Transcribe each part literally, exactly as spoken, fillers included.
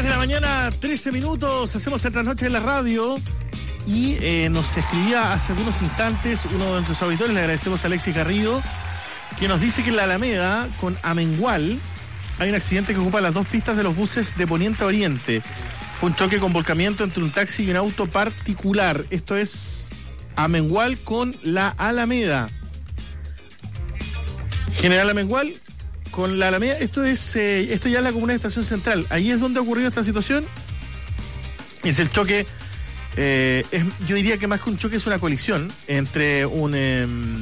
de la mañana, trece minutos, hacemos el trasnoche en la radio y eh, nos escribía hace algunos instantes uno de nuestros auditores, le agradecemos a Alexis Garrido, que nos dice que en la Alameda, con Amengual, hay un accidente que ocupa las dos pistas de los buses de Poniente a Oriente. Fue un choque con volcamiento entre un taxi y un auto particular. Esto es Amengual con la Alameda. General Amengual con la Alameda. Esto es eh, esto ya es la comuna de Estación Central. Ahí es donde ha ocurrido esta situación. Es el choque, eh, es, yo diría que más que un choque es una colisión entre un eh,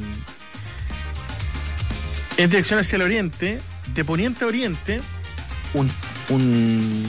en dirección hacia el oriente, de Poniente a Oriente, un, un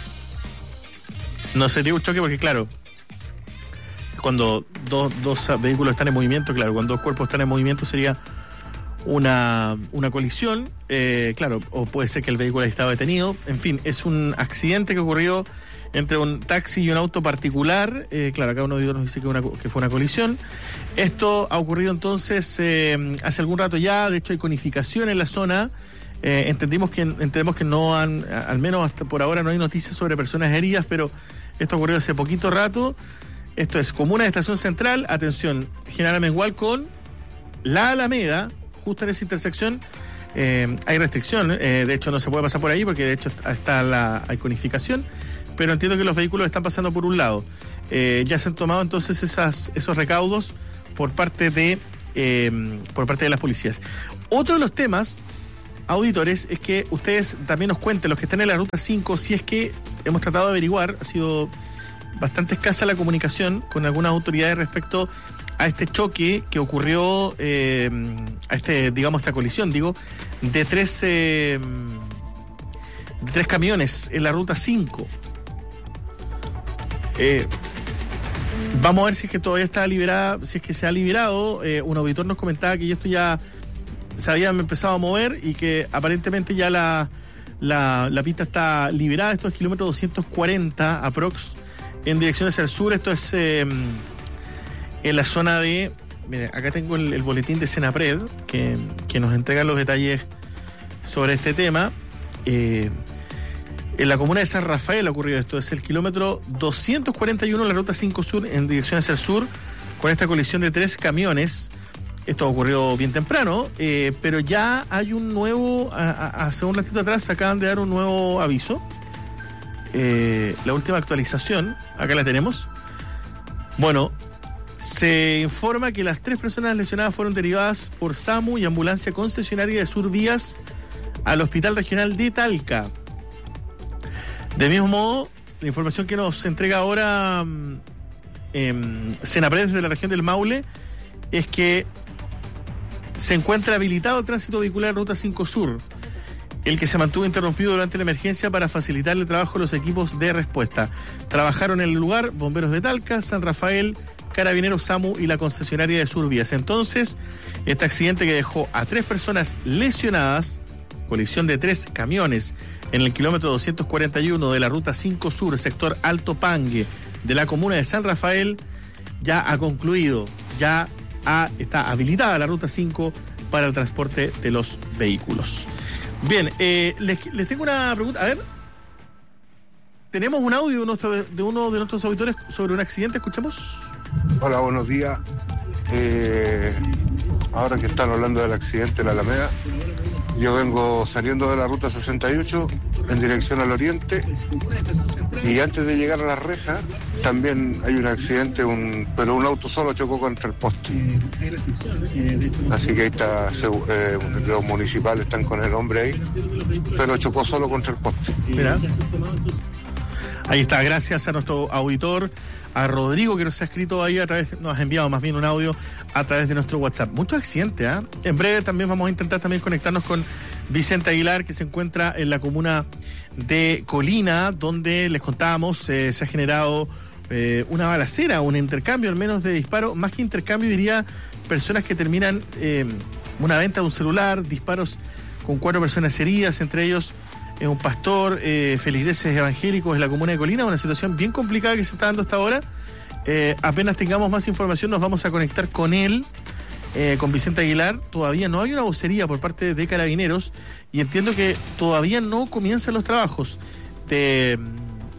no sería un choque porque claro, cuando dos, dos vehículos están en movimiento, claro, cuando dos cuerpos están en movimiento sería una, una colisión, eh, claro, o puede ser que el vehículo haya estado detenido. En fin, es un accidente que ocurrió entre un taxi y un auto particular. Eh, claro, acá uno de ellos nos dice que, una, que fue una colisión. Esto ha ocurrido entonces eh, hace algún rato ya. De hecho hay conificación en la zona. Eh, entendimos que entendemos que no han, al menos hasta por ahora no hay noticias sobre personas heridas, pero esto ocurrió hace poquito rato. Esto es comuna de Estación Central. Atención, General Amengual con la Alameda. Justo en esa intersección eh, hay restricción, eh, de hecho no se puede pasar por ahí porque de hecho está la hay conificación, pero entiendo que los vehículos están pasando por un lado. Eh, ya se han tomado entonces esas, esos recaudos por parte de eh, por parte de las policías. Otro de los temas, auditores, es que ustedes también nos cuenten, los que están en la ruta cinco, si es que hemos tratado de averiguar, ha sido bastante escasa la comunicación con algunas autoridades respecto a este choque que ocurrió, eh, a este, digamos, esta colisión, digo, de tres, eh, de tres camiones en la ruta cinco. Eh, vamos a ver si es que todavía está liberada, si es que se ha liberado. Eh, un auditor nos comentaba que esto ya se había empezado a mover y que aparentemente ya la, la, la pista está liberada. Esto es kilómetro doscientos cuarenta aprox en dirección hacia el sur. Esto es Eh, en la zona de, mire, acá tengo el, el boletín de Senapred que, que nos entrega los detalles sobre este tema. Eh, en la comuna de San Rafael ha ocurrido esto, es el kilómetro doscientos cuarenta y uno, la ruta cinco sur en dirección hacia el sur, con esta colisión de tres camiones. Esto ocurrió bien temprano, eh, pero ya hay un nuevo, a, a, hace un ratito atrás acaban de dar un nuevo aviso. Eh, la última actualización, acá la tenemos. Bueno, se informa que las tres personas lesionadas fueron derivadas por SAMU y ambulancia concesionaria de Survías al Hospital Regional de Talca. De mismo modo, la información que nos entrega ahora eh, Senapred de la región del Maule es que se encuentra habilitado el tránsito vehicular en Ruta cinco Sur, el que se mantuvo interrumpido durante la emergencia para facilitar el trabajo de los equipos de respuesta. Trabajaron en el lugar bomberos de Talca, San Rafael, Carabineros, SAMU y la concesionaria de Survías. Entonces, este accidente que dejó a tres personas lesionadas, colisión de tres camiones en el kilómetro doscientos cuarenta y uno de la ruta cinco Sur, sector Alto Pangue, de la comuna de San Rafael, ya ha concluido, ya ha, está habilitada la ruta cinco para el transporte de los vehículos. Bien, eh, les, les tengo una pregunta, a ver, tenemos un audio de, nuestro, de uno de nuestros auditores sobre un accidente, escuchamos. Hola, buenos días. Eh, ahora que están hablando del accidente de la Alameda, yo vengo saliendo de la ruta sesenta y ocho en dirección al oriente y antes de llegar a la reja también hay un accidente, un, pero un auto solo chocó contra el poste. Así que ahí está, eh, los municipales están con el hombre ahí, pero chocó solo contra el poste. Mira. Ahí está, gracias a nuestro auditor, a Rodrigo, que nos ha escrito ahí a través, nos ha enviado más bien un audio a través de nuestro WhatsApp. Muchos accidentes, ¿eh? En breve también vamos a intentar también conectarnos con Vicente Aguilar, que se encuentra en la comuna de Colina, donde les contábamos, eh, se ha generado eh, una balacera, un intercambio al menos de disparo, más que intercambio diría personas que terminan eh, una venta de un celular, disparos con cuatro personas heridas, entre ellos eh, un pastor, eh, feligreses evangélicos en la comuna de Colina, una situación bien complicada que se está dando hasta ahora. Eh, apenas tengamos más información nos vamos a conectar con él, eh, con Vicente Aguilar. Todavía no hay una vocería por parte de Carabineros y entiendo que todavía no comienzan los trabajos de,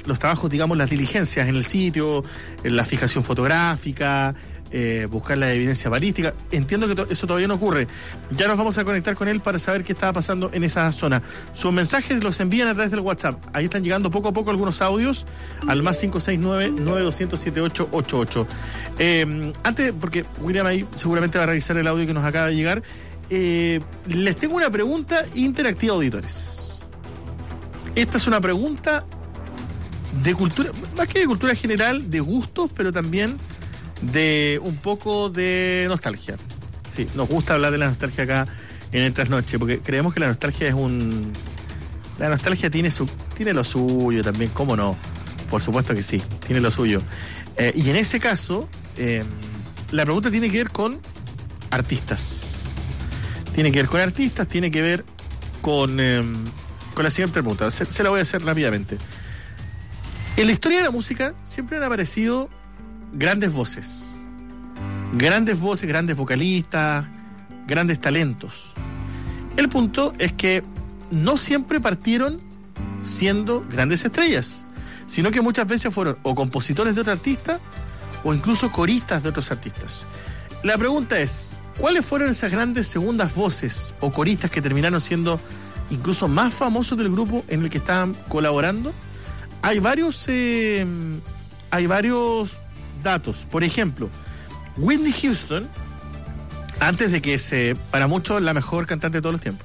los trabajos, digamos, las diligencias en el sitio, en la fijación fotográfica, eh, buscar la evidencia balística. Entiendo que to- eso todavía no ocurre. Ya nos vamos a conectar con él para saber qué estaba pasando en esa zona. Sus mensajes los envían a través del WhatsApp. Ahí están llegando poco a poco algunos audios al más cinco seis nueve, nueve dos cero cero, siete ocho ocho ocho. Eh, antes, porque William ahí seguramente va a revisar el audio que nos acaba de llegar, eh, les tengo una pregunta interactiva, auditores. Esta es una pregunta de cultura, más que de cultura general, de gustos, pero también de un poco de nostalgia. Sí, nos gusta hablar de la nostalgia acá en el Trasnoche, porque creemos que la nostalgia es un... La nostalgia tiene su tiene lo suyo también, ¿cómo no? Por supuesto que sí, tiene lo suyo. Eh, y en ese caso, eh, la pregunta tiene que ver con artistas. Tiene que ver con artistas, tiene que ver con, eh, con la siguiente pregunta. Se, se la voy a hacer rápidamente. En la historia de la música siempre han aparecido grandes voces. Grandes voces, grandes vocalistas, grandes talentos. El punto es que no siempre partieron siendo grandes estrellas, sino que muchas veces fueron o compositores de otro artista o incluso coristas de otros artistas. La pregunta es, ¿cuáles fueron esas grandes segundas voces o coristas que terminaron siendo incluso más famosos del grupo en el que estaban colaborando? Hay varios, eh, hay varios datos. Por ejemplo, Whitney Houston, antes de que se, para muchos, la mejor cantante de todos los tiempos.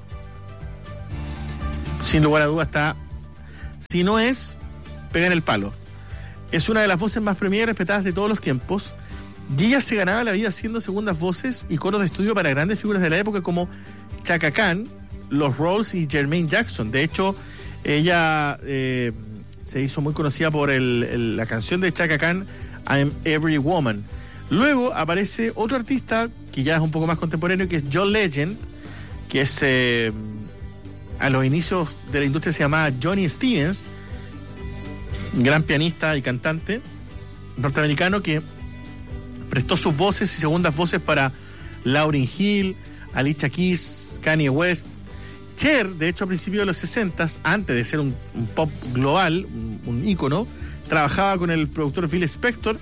Sin lugar a dudas está, si no es, pega en el palo. Es una de las voces más premiadas y respetadas de todos los tiempos. Y ella se ganaba la vida haciendo segundas voces y coros de estudio para grandes figuras de la época como Chaka Khan, los Rolls y Jermaine Jackson. De hecho, ella eh, se hizo muy conocida por el, el, la canción de Chaka Khan, I'm Every Woman. Luego aparece otro artista que ya es un poco más contemporáneo, que es John Legend, que es eh, a los inicios de la industria se llamaba Johnny Stevens, gran pianista y cantante norteamericano que prestó sus voces y segundas voces para Lauryn Hill, Alicia Keys, Kanye West. Cher, de hecho, a principios de los sesentas, antes de ser un, un pop global, un, un ícono, trabajaba con el productor Phil Spector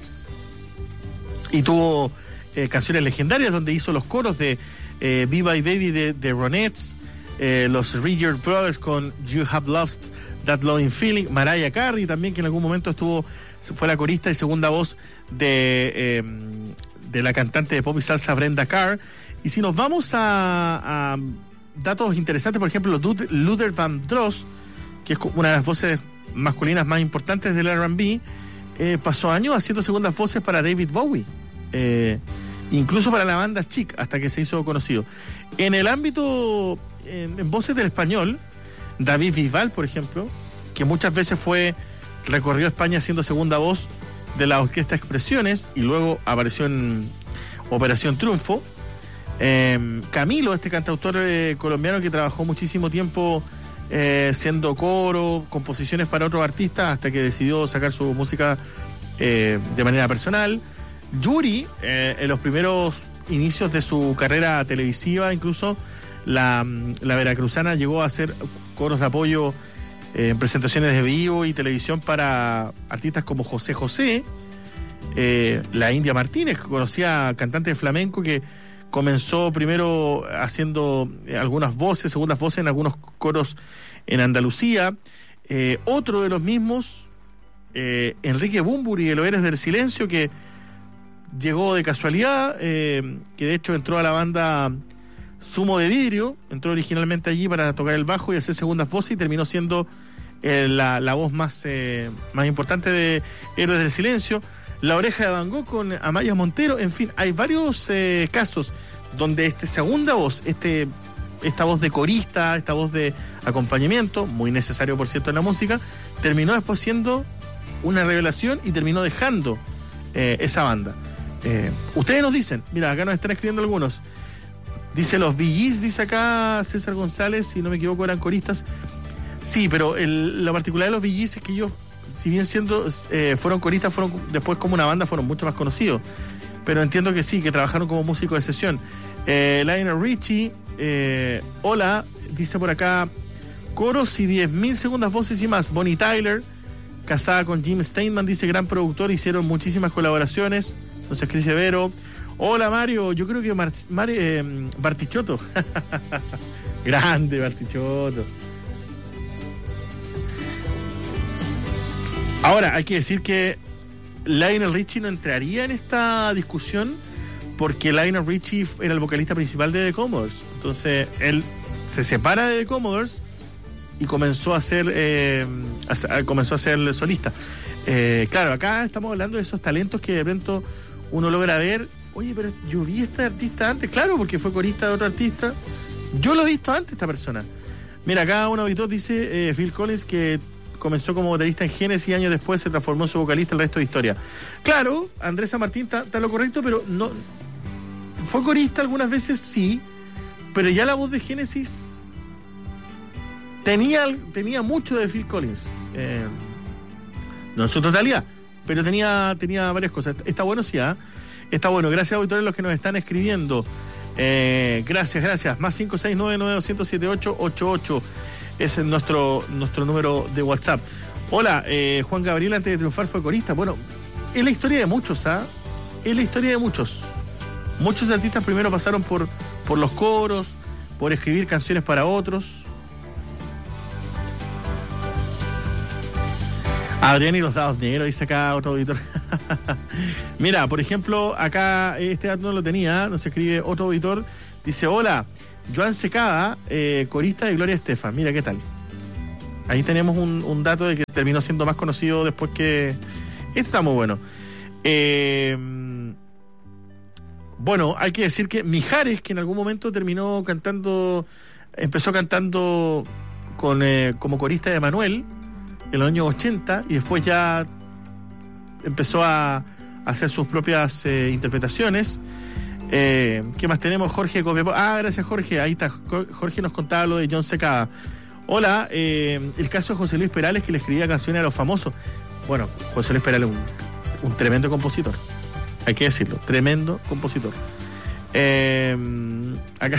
y tuvo eh, canciones legendarias donde hizo los coros de eh, Be My Baby de, de Ronettes, eh, los Rigger Brothers con You Have Lost That Loving Feeling, Mariah Carey también, que en algún momento estuvo, fue la corista y segunda voz de, eh, de la cantante de pop y salsa Brenda Carr. Y si nos vamos a, a datos interesantes, por ejemplo, Luther Vandross, que es una de las voces masculinas más importantes del R and B, eh, pasó años haciendo segundas voces para David Bowie, eh, incluso para la banda Chic, hasta que se hizo conocido. En el ámbito, en, en voces del español, David Bisbal, por ejemplo, que muchas veces fue, recorrió España siendo segunda voz de la Orquesta Expresiones y luego apareció en Operación Triunfo. Eh, Camilo, este cantautor eh, colombiano que trabajó muchísimo tiempo eh, siendo coro, composiciones para otros artistas, hasta que decidió sacar su música eh, de manera personal. Yuri, eh, en los primeros inicios de su carrera televisiva, incluso la, la veracruzana llegó a hacer coros de apoyo eh, en presentaciones de vivo y televisión para artistas como José José, eh, la India Martínez, que conocía cantante de flamenco que comenzó primero haciendo algunas voces, segundas voces en algunos coros en Andalucía. Eh, otro de los mismos, eh, Enrique Bunbury de Los Héroes del Silencio, que llegó de casualidad, eh, que de hecho entró a la banda Zumo de Vidrio, entró originalmente allí para tocar el bajo y hacer segundas voces y terminó siendo eh, la, la voz más, eh, más importante de Héroes del Silencio. La Oreja de Van Gogh con Amaya Montero. En fin, hay varios eh, casos donde esta segunda voz, este, esta voz de corista, esta voz de acompañamiento, muy necesario por cierto en la música, terminó después siendo una revelación y terminó dejando eh, esa banda. Eh, ustedes nos dicen, mira, acá nos están escribiendo algunos. Dice los Bee Gees, dice acá César González, si no me equivoco eran coristas. Sí, pero el, la particularidad de los Bee Gees es que ellos, si bien siendo eh, fueron coristas, fueron después como una banda, fueron mucho más conocidos. Pero entiendo que sí, que trabajaron como músicos de sesión. Eh, Lionel Richie, eh, hola, dice por acá, coros y diez mil segundas voces y más. Bonnie Tyler, casada con Jim Steinman, dice, gran productor, hicieron muchísimas colaboraciones. Entonces, Cris Severo. Hola, Mario, yo creo que Mar Mar eh, Bartichotto. Grande Bartichotto. Ahora, hay que decir que Lionel Richie no entraría en esta discusión porque Lionel Richie era el vocalista principal de The Commodores. Entonces, él se separa de The Commodores y comenzó a ser eh, a, comenzó a ser solista. Eh, claro, acá estamos hablando de esos talentos que de pronto uno logra ver. Oye, pero yo vi a este artista antes. Claro, porque fue corista de otro artista. Yo lo he visto antes, esta persona. Mira, acá un auditor dice, eh, Phil Collins, que comenzó como baterista en Genesis y años después se transformó en su vocalista, el resto de historia. Claro, Andrés San Martín está, está lo correcto, pero no fue corista algunas veces, sí, pero ya la voz de Genesis tenía, tenía mucho de Phil Collins. Eh, no en su totalidad, pero tenía, tenía varias cosas. Está bueno, sí, ¿eh? Está bueno. Gracias, auditores, los que nos están escribiendo. Eh, gracias, gracias. Más cinco seis nueve nueve dos cero siete ocho ocho ocho. Ese es nuestro, nuestro número de WhatsApp. Hola, eh, Juan Gabriel antes de triunfar fue corista. Bueno, es la historia de muchos, ¿ah? ¿eh? Es la historia de muchos. Muchos artistas primero pasaron por, por los coros, por escribir canciones para otros. Adrián y los dados negros, dice acá otro auditor. Mira, por ejemplo, acá este dato no lo tenía, nos escribe otro auditor. Dice, hola, Joan Secada, eh, corista de Gloria Estefan. Mira, ¿qué tal? Ahí tenemos un, un dato de que terminó siendo más conocido después que... Este está muy bueno. Eh, bueno, hay que decir que Mijares, que en algún momento terminó cantando, empezó cantando con, eh, como corista de Manuel en los años ochenta y después ya empezó a, a hacer sus propias eh, interpretaciones. Eh, ¿Qué más tenemos? Jorge Copiapó. Ah, gracias, Jorge. Ahí está. Jorge nos contaba lo de John Secada. Hola, eh, el caso de José Luis Perales, que le escribía canciones a los famosos. Bueno, José Luis Perales es un, un tremendo compositor. Hay que decirlo, tremendo compositor. Eh, acá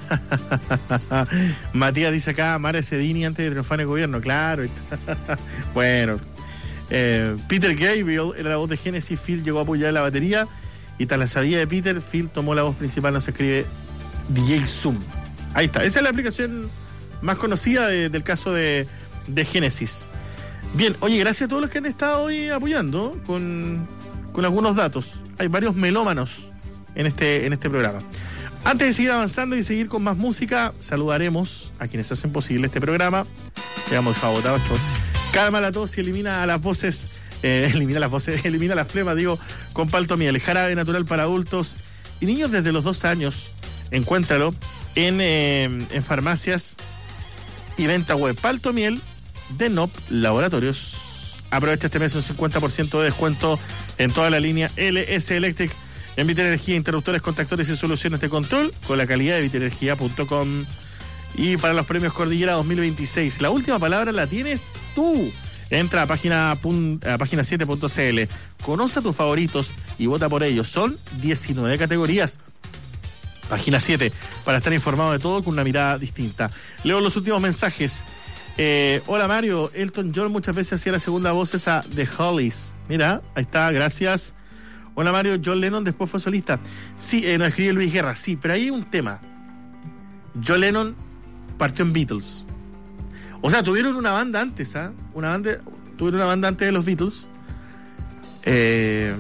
está. Matías dice acá, Mara Cedini antes de triunfar en el gobierno. Claro. Bueno. Eh, Peter Gabriel era la voz de Genesis. Phil llegó a apoyar la batería. Y tras la salida de Peter, Phil tomó la voz principal, nos escribe D J Zoom. Ahí está, esa es la aplicación más conocida de, del caso de, de Genesis. Bien, oye, gracias a todos los que han estado hoy apoyando con, con algunos datos. Hay varios melómanos en este, en este programa. Antes de seguir avanzando y seguir con más música, saludaremos a quienes hacen posible este programa. Quedamos fabotados por calma la tos y elimina a las voces... Eh, elimina las voces, elimina las flemas, digo, con Paltomiel, jarabe natural para adultos y niños desde los dos años. Encuéntralo en, eh, en farmacias y venta web. Paltomiel de N O P Laboratorios. Aprovecha este mes un cincuenta por ciento de descuento en toda la línea L S Electric en Vitenergía, interruptores, contactores y soluciones de control con la calidad de vitenergía punto com. Y para los premios Cordillera dos mil veintiséis, la última palabra la tienes tú. Entra a página, a página siete punto c l, conoce a tus favoritos y vota por ellos. Son diecinueve categorías. Página siete, para estar informado de todo con una mirada distinta. Leo los últimos mensajes. Eh, hola Mario, Elton John muchas veces hacía la segunda voz esa de Hollies. Mira, ahí está, gracias. Hola Mario, John Lennon después fue solista. Sí, eh, nos escribe Luis Guerra, sí, pero ahí hay un tema. John Lennon partió en Beatles. O sea, tuvieron una banda antes, ¿ah? ¿eh? Una banda, tuvieron una banda antes de los Beatles. Eh,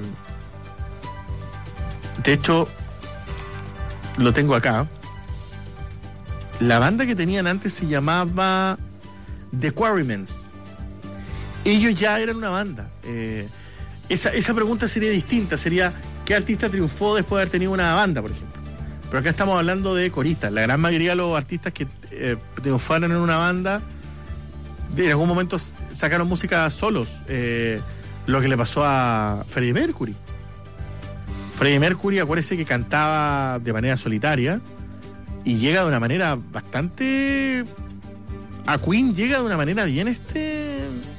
de hecho, lo tengo acá. La banda que tenían antes se llamaba The Quarrymans. Ellos ya eran una banda. Eh, esa, esa pregunta sería distinta. Sería, ¿qué artista triunfó después de haber tenido una banda, por ejemplo? Pero acá estamos hablando de coristas. La gran mayoría de los artistas que eh, triunfaron en una banda... en algún momento sacaron música solos, eh, lo que le pasó a Freddie Mercury. Freddie Mercury, acuérdese que cantaba de manera solitaria y llega de una manera bastante... A Queen llega de una manera bien este...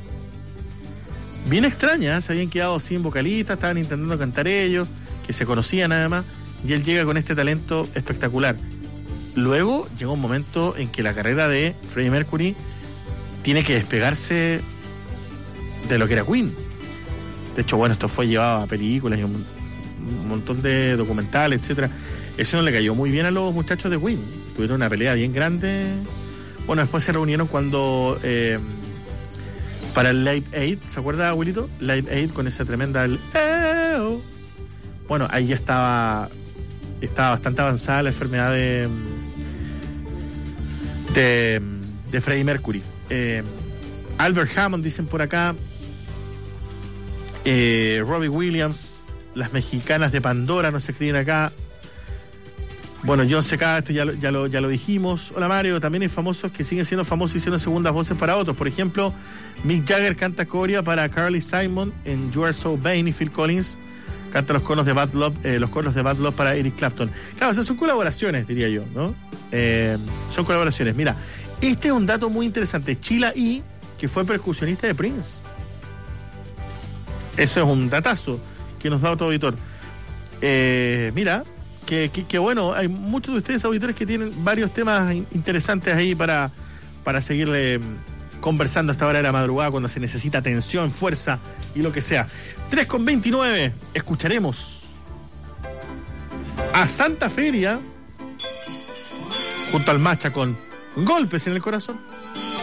bien extraña, se habían quedado sin vocalistas, estaban intentando cantar ellos, que se conocían nada más, y él llega con este talento espectacular. Luego llegó un momento en que la carrera de Freddie Mercury tiene que despegarse de lo que era Queen. De hecho, bueno, esto fue llevado a películas y un, un montón de documentales, etcétera. Eso no le cayó muy bien a los muchachos de Queen. Tuvieron una pelea bien grande. Bueno, después se reunieron cuando eh, para el Live Aid, ¿se acuerda, abuelito? Live Aid con esa tremenda el, eh, oh. Bueno, ahí ya estaba estaba bastante avanzada la enfermedad de de, de Freddie Mercury. eh, Albert Hammond, dicen por acá, eh, Robbie Williams, las mexicanas de Pandora nos escriben acá. Bueno, John Secada, esto ya lo, ya, lo, ya lo dijimos. Hola Mario, también hay famosos que siguen siendo famosos y hicieron segundas voces para otros. Por ejemplo, Mick Jagger canta corea para Carly Simon en You Are So Vain, y Phil Collins canta los coros de Bad Love, eh, los coros de Bad Love para Eric Clapton. Claro, o sea, son colaboraciones, diría yo, ¿no? Eh, son colaboraciones. Mira, este es un dato muy interesante. Sheila E., que fue percusionista de Prince. Eso es un datazo que nos da otro auditor. Eh, mira... Que, que, que bueno, hay muchos de ustedes auditores que tienen varios temas in- interesantes ahí para, para seguirle conversando a esta hora de la madrugada cuando se necesita atención, fuerza y lo que sea. tres con veintinueve, escucharemos a Santa Feria junto al Macha con Golpes en el Corazón.